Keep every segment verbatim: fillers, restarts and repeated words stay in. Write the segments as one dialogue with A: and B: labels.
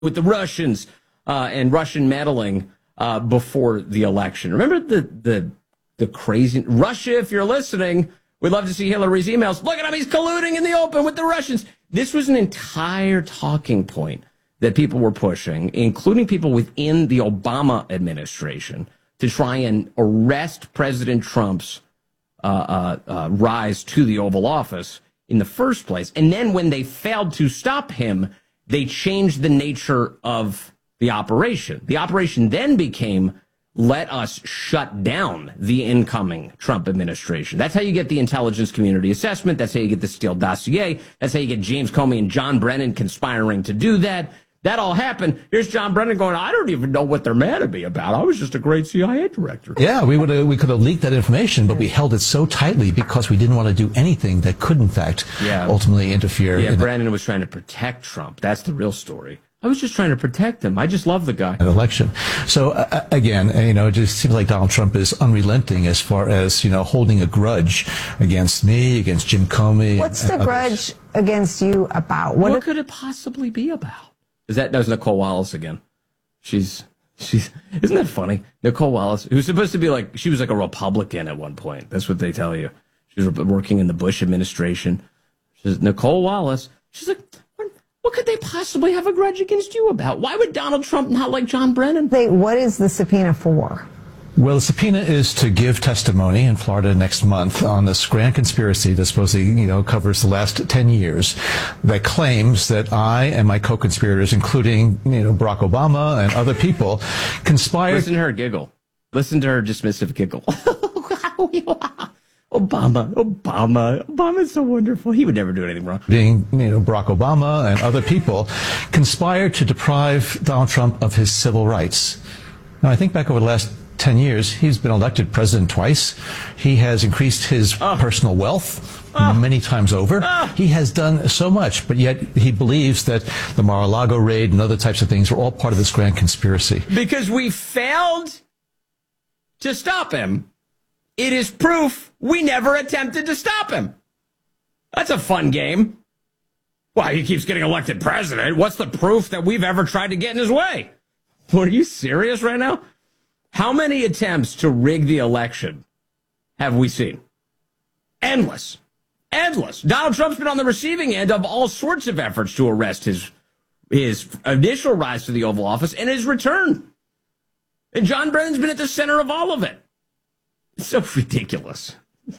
A: with the Russians uh, and Russian meddling uh, before the election. Remember the the the crazy Russia, if you're listening, we'd love to see Hillary's emails. Look at him, he's colluding in the open with the Russians. This was an entire talking point that people were pushing, including people within the Obama administration, to try and arrest President Trump's uh, uh, uh, rise to the Oval Office in the first place. And then when they failed to stop him, they changed the nature of the operation. The operation then became, let us shut down the incoming Trump administration. That's how you get the intelligence community assessment. That's how you get the Steele dossier. That's how you get James Comey and John Brennan conspiring to do that. That all happened. Here's John Brennan going, I don't even know what they're mad at me about. I was just a great C I A director.
B: Yeah, we would have, we could have leaked that information, but we held it so tightly because we didn't want to do anything that could, in fact, yeah. ultimately interfere.
A: Yeah,
B: in
A: Brennan was trying to protect Trump. That's the real story. I was just trying to protect him. I just love the guy.
B: An election. So, uh, again, you know, it just seems like Donald Trump is unrelenting as far as, you know, holding a grudge against me, against Jim Comey.
C: What's the others. grudge against you about?
A: What, what could it possibly be about? Is that, that was Nicole Wallace again. She's, she's, isn't that funny? Nicole Wallace, who's supposed to be like, she was like a Republican at one point. That's what they tell you. She was working in the Bush administration. She's Nicole Wallace. She's like, what could they possibly have a grudge against you about? Why would Donald Trump not like John Brennan?
C: They, what is the subpoena for?
B: Well, the subpoena is to give testimony in Florida next month on this grand conspiracy that supposedly, you know, covers the last ten years that claims that I and my co-conspirators, including, you know, Barack Obama and other people, conspired.
A: Listen to her giggle. Listen to her dismissive giggle. Obama, Obama, Obama's so wonderful. He would never do anything wrong.
B: Being, you know, Barack Obama and other people conspired to deprive Donald Trump of his civil rights. Now, I think back over the last ten years, he's been elected president twice. He has increased his oh. personal wealth oh. many times over. Oh. He has done so much, but yet he believes that the Mar-a-Lago raid and other types of things were all part of this grand conspiracy.
A: Because we failed to stop him. It is proof we never attempted to stop him. That's a fun game. Why, he keeps getting elected president. What's the proof that we've ever tried to get in his way? What, are you serious right now? How many attempts to rig the election have we seen? Endless. Endless. Donald Trump's been on the receiving end of all sorts of efforts to arrest his, his initial rise to the Oval Office and his return. And John Brennan's been at the center of all of it. It's so ridiculous.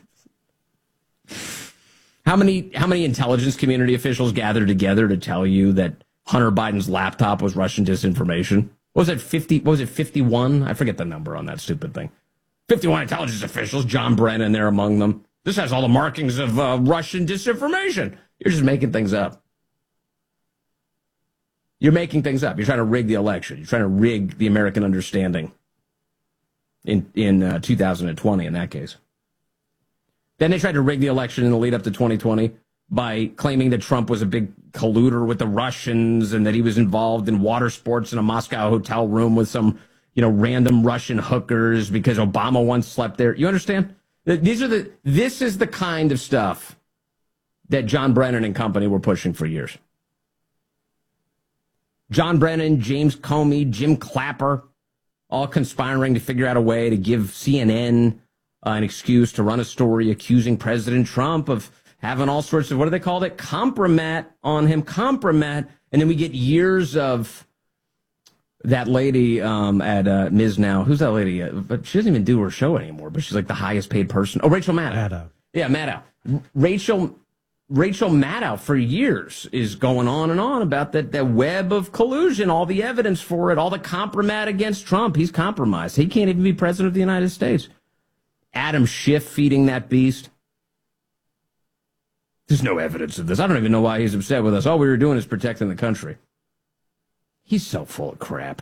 A: How many how many intelligence community officials gathered together to tell you that Hunter Biden's laptop was Russian disinformation? What was it, fifty? What was it, fifty-one? I forget the number on that stupid thing. fifty-one intelligence officials, John Brennan there among them. This has all the markings of uh, Russian disinformation. You're just making things up. You're making things up. You're trying to rig the election. You're trying to rig the American understanding. In in uh, two thousand twenty, in that case. Then they tried to rig the election in the lead up to twenty twenty by claiming that Trump was a big colluder with the Russians and that he was involved in water sports in a Moscow hotel room with some, you know, random Russian hookers because Obama once slept there. You understand? These are the. This is the kind of stuff that John Brennan and company were pushing for years. John Brennan, James Comey, Jim Clapper, all conspiring to figure out a way to give C N N uh, an excuse to run a story accusing President Trump of having all sorts of, what do they call it? Compromat on him, compromat. And then we get years of that lady um, at uh, Miz Now. Who's that lady? Uh, but she doesn't even do her show anymore, but she's like the highest paid person. Oh, Rachel Maddow. Maddow. Yeah, Maddow. Rachel Rachel Maddow for years is going on and on about that, that web of collusion, all the evidence for it, all the compromat against Trump. He's compromised. He can't even be president of the United States. Adam Schiff feeding that beast. There's no evidence of this. I don't even know why he's upset with us. All we were doing is protecting the country. He's so full of crap.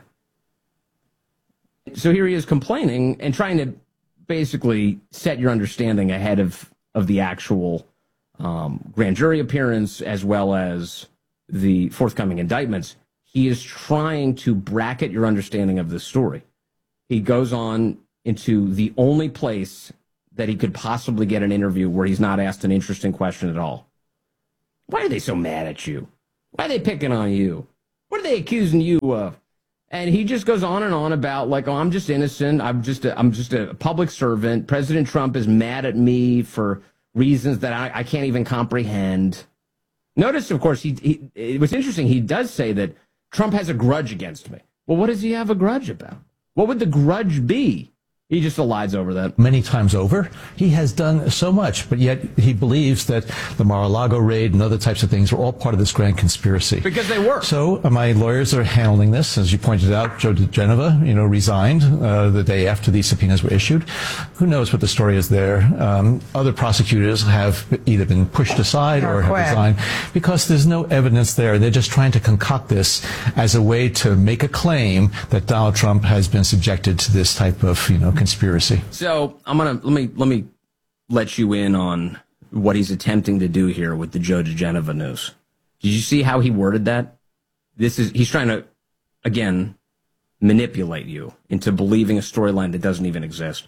A: So here he is complaining and trying to basically set your understanding ahead of, of the actual Um, grand jury appearance as well as the forthcoming indictments. He is trying to bracket your understanding of this story. He goes on into the only place that he could possibly get an interview where he's not asked an interesting question at all. Why are they so mad at you? Why are they picking on you? What are they accusing you of? And he just goes on and on about, like, oh, I'm just innocent. I'm just a, I'm just a public servant. President Trump is mad at me for reasons that I, I can't even comprehend. Notice, of course, he, he it was interesting. He does say that Trump has a grudge against me. Well, what does he have a grudge about? What would the grudge be? He just elides over that.
B: Many times over. He has done so much, but yet he believes that the Mar-a-Lago raid and other types of things are all part of this grand conspiracy.
A: Because they were.
B: So uh, my lawyers are handling this. As you pointed out, Joe DeGenova, you know, resigned uh, the day after these subpoenas were issued. Who knows what the story is there? Um, other prosecutors have either been pushed aside or, or have resigned because there's no evidence there. They're just trying to concoct this as a way to make a claim that Donald Trump has been subjected to this type of, you know, conspiracy.
A: So I'm gonna let me let me let you in on what he's attempting to do here with the Joe DeGenova news. Did you see how he worded that? This is he's trying to again manipulate you into believing a storyline that doesn't even exist.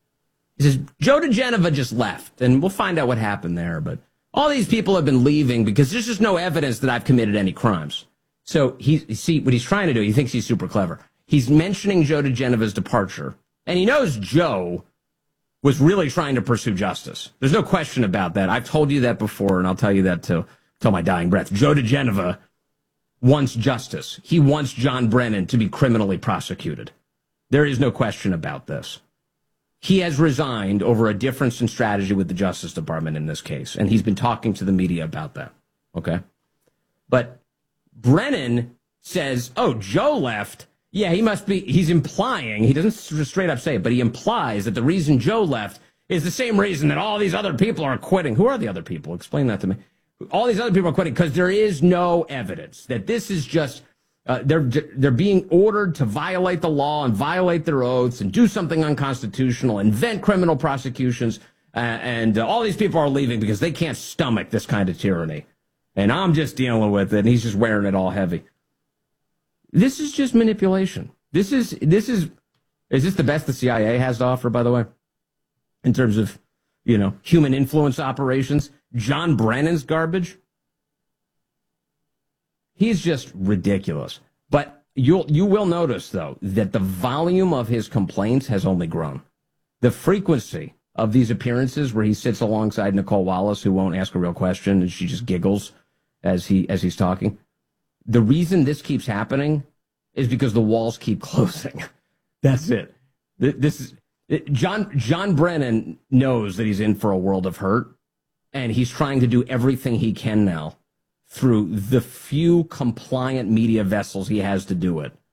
A: He says Joe DeGenova just left, and we'll find out what happened there. But all these people have been leaving because there's just no evidence that I've committed any crimes. So he see what he's trying to do. He thinks he's super clever. He's mentioning Joe DeGenova's departure. And he knows Joe was really trying to pursue justice. There's no question about that. I've told you that before, and I'll tell you that till, till my dying breath. Joe DeGenova wants justice. He wants John Brennan to be criminally prosecuted. There is no question about this. He has resigned over a difference in strategy with the Justice Department in this case, and he's been talking to the media about that. Okay? But Brennan says, oh, Joe left. Yeah, he must be, he's implying, he doesn't straight up say it, but he implies that the reason Joe left is the same reason that all these other people are quitting. Who are the other people? Explain that to me. All these other people are quitting because there is no evidence that this is just, uh, they're, they're being ordered to violate the law and violate their oaths and do something unconstitutional, invent criminal prosecutions, uh, and uh, all these people are leaving because they can't stomach this kind of tyranny. And I'm just dealing with it, and he's just wearing it all heavy. This is just manipulation. This is, this is, is this the best the C I A has to offer, by the way? In terms of, you know, human influence operations? John Brennan's garbage? He's just ridiculous. But you'll, you will notice, though, that the volume of his complaints has only grown. The frequency of these appearances where he sits alongside Nicole Wallace, who won't ask a real question, and she just giggles as he, as he's talking. The reason this keeps happening is because the walls keep closing. That's it. This is it, John John Brennan knows that he's in for a world of hurt, and he's trying to do everything he can now through the few compliant media vessels he has to do it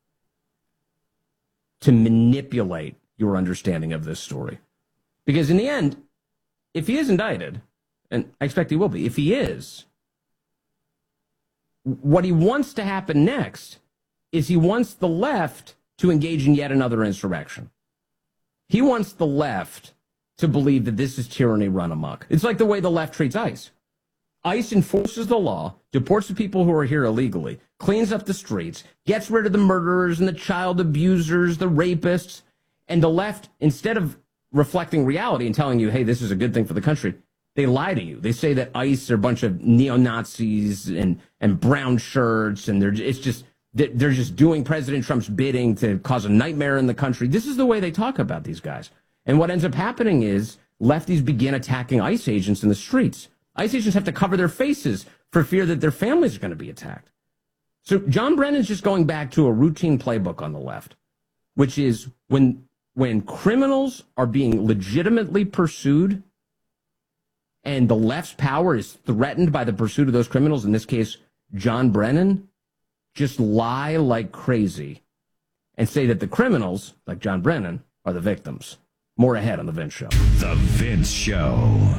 A: to manipulate your understanding of this story. Because in the end, if he is indicted, and I expect he will be, if he is, what he wants to happen next is he wants the left to engage in yet another insurrection. He wants the left to believe that this is tyranny run amok. It's like the way the left treats ICE. ICE enforces the law, deports the people who are here illegally, cleans up the streets, gets rid of the murderers and the child abusers, the rapists, and the left, instead of reflecting reality and telling you, hey, this is a good thing for the country, they lie to you. They say that ICE are a bunch of neo-Nazis and, and brown shirts, and they're it's just they're just doing President Trump's bidding to cause a nightmare in the country. This is the way they talk about these guys. And what ends up happening is lefties begin attacking ICE agents in the streets. ICE agents have to cover their faces for fear that their families are going to be attacked. So John Brennan's just going back to a routine playbook on the left, which is when when criminals are being legitimately pursued and the left's power is threatened by the pursuit of those criminals, in this case, John Brennan, just lie like crazy and say that the criminals, like John Brennan, are the victims. More ahead on The Vince Show.
D: The Vince Show.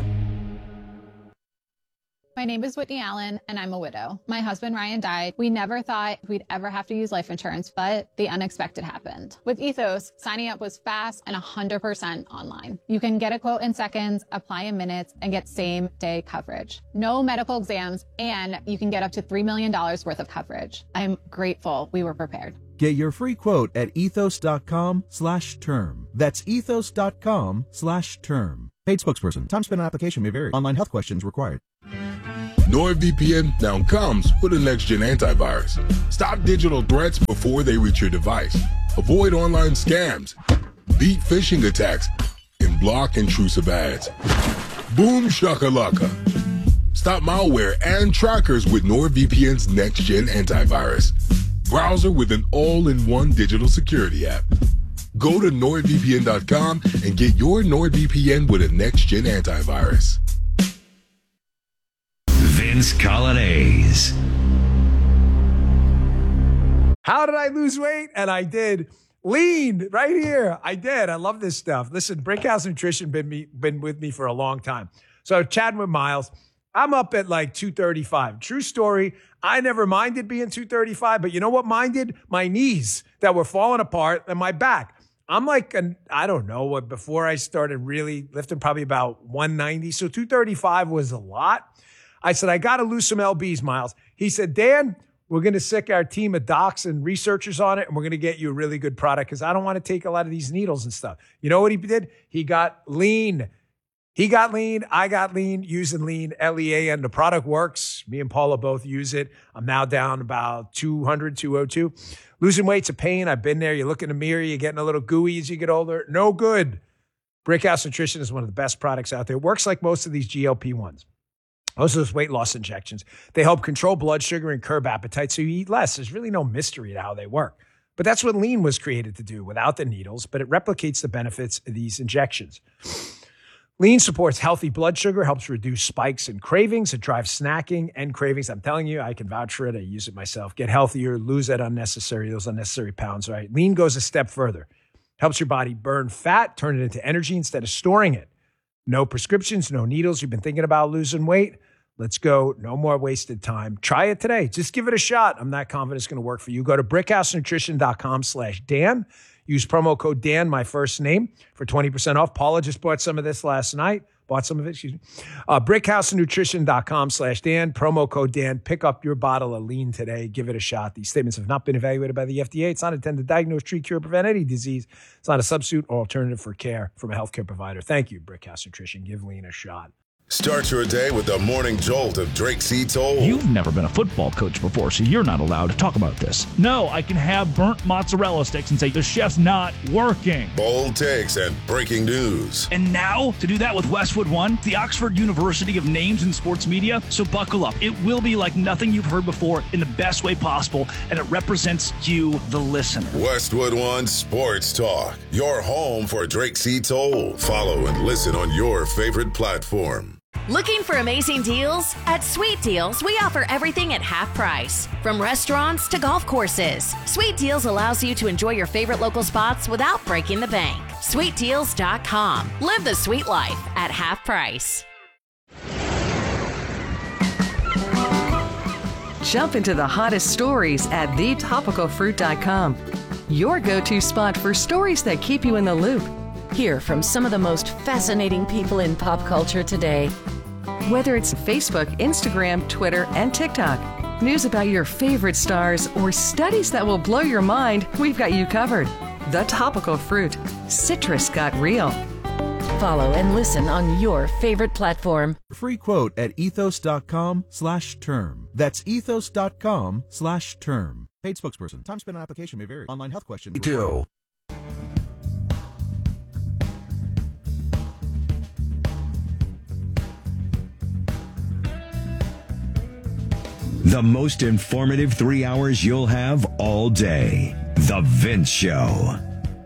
E: My name is Whitney Allen, and I'm a widow. My husband, Ryan, died. We never thought we'd ever have to use life insurance, but the unexpected happened. With Ethos, signing up was fast and one hundred percent online. You can get a quote in seconds, apply in minutes, and get same-day coverage. No medical exams, and you can get up to three million dollars worth of coverage. I'm grateful we were prepared.
F: Get your free quote at ethos.com slash term. That's ethos.com slash term. Paid spokesperson. Time spent on application may vary. Online health questions required.
G: NordVPN now comes with a next-gen antivirus. Stop digital threats before they reach your device. Avoid online scams, beat phishing attacks, and block intrusive ads. Boom shakalaka. Stop malware and trackers with NordVPN's next-gen antivirus. Browser with an all-in-one digital security app. Go to nord V P N dot com and get your NordVPN with a next-gen antivirus.
D: Vince Colonnese.
H: How did I lose weight? And I did. Lean right here. I did. I love this stuff. Listen, Brickhouse Nutrition been me been with me for a long time. So chatting with Miles, I'm up at like two thirty-five. True story. I never minded being two thirty-five, but you know what minded? My knees that were falling apart and my back. I'm like, an, I don't know what, before I started really lifting, probably about one ninety. So two thirty-five was a lot. I said, I got to lose some L Bs, Miles. He said, Dan, we're going to sick our team of docs and researchers on it, and we're going to get you a really good product because I don't want to take a lot of these needles and stuff. You know what he did? He got lean. He got lean. I got lean using lean, L E A N. The product works. Me and Paula both use it. I'm now down about two hundred, two oh two. Losing weight's a pain. I've been there. You look in the mirror, you're getting a little gooey as you get older. No good. Brickhouse Nutrition is one of the best products out there. It works like most of these G L P ones. Most of those weight loss injections. They help control blood sugar and curb appetite so you eat less. There's really no mystery to how they work. But that's what lean was created to do without the needles, but it replicates the benefits of these injections. Lean supports healthy blood sugar, helps reduce spikes and cravings. It drives snacking and cravings. I'm telling you, I can vouch for it. I use it myself. Get healthier, lose that unnecessary, those unnecessary pounds, right? Lean goes a step further. Helps your body burn fat, turn it into energy instead of storing it. No prescriptions, no needles. You've been thinking about losing weight? Let's go. No more wasted time. Try it today. Just give it a shot. I'm not confident it's going to work for you. Go to brickhousenutrition.com slash Dan. Use promo code Dan, my first name, for twenty percent off. Paula just bought some of this last night. Bought some of it, excuse me. Uh, brickhousenutrition.com slash Dan. Promo code Dan. Pick up your bottle of lean today. Give it a shot. These statements have not been evaluated by the F D A. It's not intended to diagnose, treat, cure, prevent any disease. It's not a substitute or alternative for care from a healthcare provider. Thank you, Brickhouse Nutrition. Give lean a shot.
I: Start your day with the morning jolt of Drake C. Toll.
J: You've never been a football coach before, so you're not allowed to talk about this. No, I can have burnt mozzarella sticks and say the chef's not working.
I: Bold takes and breaking news.
J: And now, to do that with Westwood One, the Oxford University of names in sports media. So buckle up. It will be like nothing you've heard before in the best way possible, and it represents you, the listener.
I: Westwood One Sports Talk, your home for Drake C. Toll. Follow and listen on your favorite platform.
K: Looking for amazing deals? At Sweet Deals, we offer everything at half price. From restaurants to golf courses, Sweet Deals allows you to enjoy your favorite local spots without breaking the bank. sweet deals dot com. Live the sweet life at half price.
L: Jump into the hottest stories at the topical fruit dot com. Your go-to spot for stories that keep you in the loop.
M: Hear from some of the most fascinating people in pop culture today.
L: Whether it's Facebook, Instagram, Twitter, and TikTok, news about your favorite stars, or studies that will blow your mind, we've got you covered. The Topical Fruit. Citrus got real.
M: Follow and listen on your favorite platform.
F: Free quote at ethos.com slash term. That's ethos.com slash term. Paid spokesperson. Time spent on application may vary. Online health question.
D: Two. The most informative three hours you'll have all day. The Vince Show.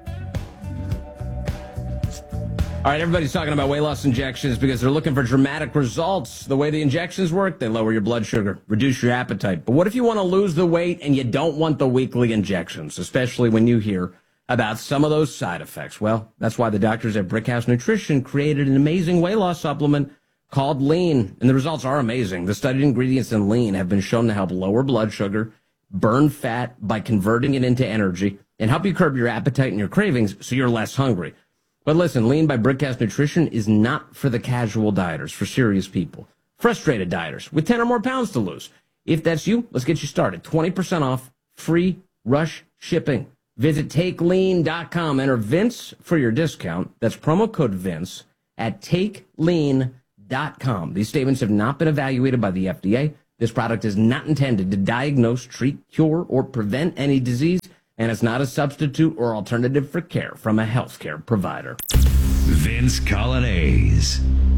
A: All right, everybody's talking about weight loss injections because they're looking for dramatic results. The way the injections work, they lower your blood sugar, reduce your appetite. But what if you want to lose the weight and you don't want the weekly injections, especially when you hear about some of those side effects? Well, that's why the doctors at Brickhouse Nutrition created an amazing weight loss supplement called Lean, and the results are amazing. The studied ingredients in Lean have been shown to help lower blood sugar, burn fat by converting it into energy, and help you curb your appetite and your cravings so you're less hungry. But listen, Lean by Brickhouse Nutrition is not for the casual dieters, for serious people, frustrated dieters with ten or more pounds to lose. If that's you, let's get you started. twenty percent off, free rush shipping. Visit take lean dot com. Enter Vince for your discount. That's promo code Vince at take lean dot com. These statements have not been evaluated by the F D A. This product is not intended to diagnose, treat, cure, or prevent any disease, and it's not a substitute or alternative for care from a healthcare provider.
D: Vince Colonnese.